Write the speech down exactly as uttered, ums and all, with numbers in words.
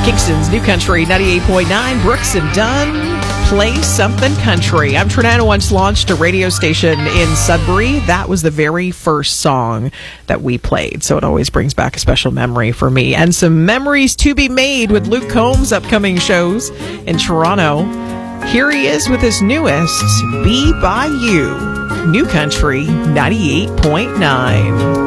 Kingston's New Country ninety-eight point nine, Brooks and Dunn, Play Something Country. I'm Trinana. Once launched a radio station in Sudbury. That was the very first song that we played, so it always brings back a special memory for me. And some memories to be made with Luke Combs' upcoming shows in Toronto. Here he is with his newest, Be By You, New Country ninety-eight point nine.